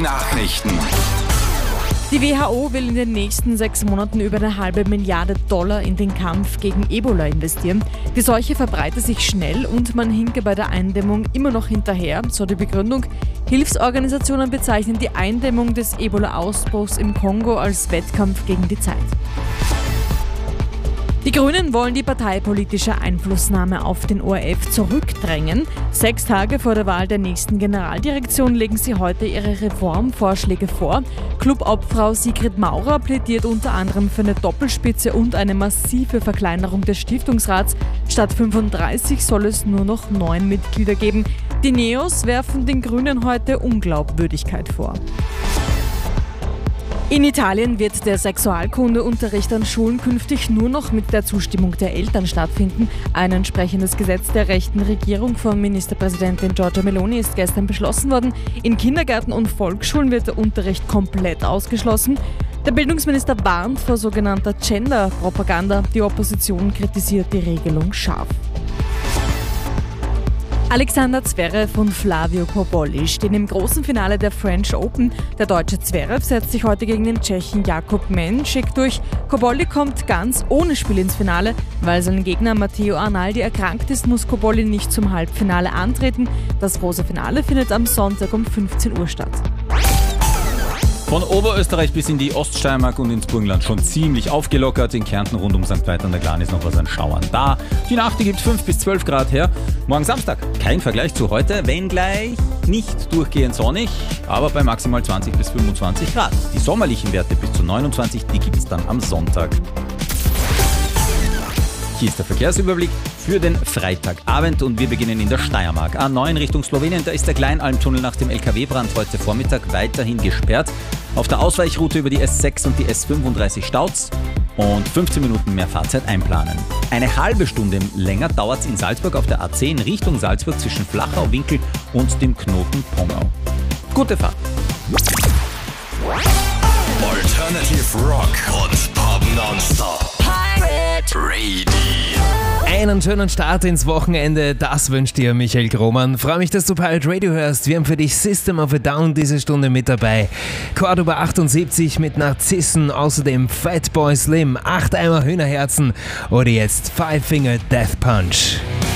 Nachrichten. Die WHO will in den nächsten 6 Monaten über $1,5 Milliarden in den Kampf gegen Ebola investieren. Die Seuche verbreite sich schnell und man hinke bei der Eindämmung immer noch hinterher, so die Begründung. Hilfsorganisationen bezeichnen die Eindämmung des Ebola-Ausbruchs im Kongo als Wettkampf gegen die Zeit. Die Grünen wollen die parteipolitische Einflussnahme auf den ORF zurückdrängen. 6 Tage vor der Wahl der nächsten Generaldirektion legen sie heute ihre Reformvorschläge vor. Clubobfrau Sigrid Maurer plädiert unter anderem für eine Doppelspitze und eine massive Verkleinerung des Stiftungsrats. Statt 35 soll es nur noch 9 Mitglieder geben. Die Neos werfen den Grünen heute Unglaubwürdigkeit vor. In Italien wird der Sexualkundeunterricht an Schulen künftig nur noch mit der Zustimmung der Eltern stattfinden. Ein entsprechendes Gesetz der rechten Regierung von Ministerpräsidentin Giorgia Meloni ist gestern beschlossen worden. In Kindergärten und Volksschulen wird der Unterricht komplett ausgeschlossen. Der Bildungsminister warnt vor sogenannter Gender-Propaganda. Die Opposition kritisiert die Regelung scharf. Alexander Zverev und Flavio Cobolli stehen im großen Finale der French Open. Der deutsche Zverev setzt sich heute gegen den Tschechen Jakub Menšík durch. Cobolli kommt ganz ohne Spiel ins Finale. Weil sein Gegner Matteo Arnaldi erkrankt ist, muss Cobolli nicht zum Halbfinale antreten. Das große Finale findet am Sonntag um 15 Uhr statt. Von Oberösterreich bis in die Oststeiermark und ins Burgenland schon ziemlich aufgelockert. In Kärnten rund um St. Veit an der Glan ist noch was an Schauern da. Die Nacht gibt 5 bis 12 Grad her. Morgen Samstag kein Vergleich zu heute, wenngleich nicht durchgehend sonnig, aber bei maximal 20 bis 25 Grad. Die sommerlichen Werte bis zu 29, die gibt es dann am Sonntag. Hier ist der Verkehrsüberblick für den Freitagabend und wir beginnen in der Steiermark. A9 Richtung Slowenien, da ist der Kleinalmtunnel nach dem LKW-Brand heute Vormittag weiterhin gesperrt. Auf der Ausweichroute über die S6 und die S35 staut's und 15 Minuten mehr Fahrzeit einplanen. Eine halbe Stunde länger dauert es in Salzburg auf der A10 Richtung Salzburg zwischen Flachau-Winkel und dem Knoten Pongau. Gute Fahrt! Alternative Rock und Pop nonstop. Pirate Radio. Einen schönen Start ins Wochenende, das wünscht dir Michael Grohmann. Freue mich, dass du Pirate Radio hörst. Wir haben für dich System of a Down diese Stunde mit dabei. Cordoba 78 mit Narzissen, außerdem Fatboy Slim, 8 Eimer Hühnerherzen oder jetzt Five Finger Death Punch.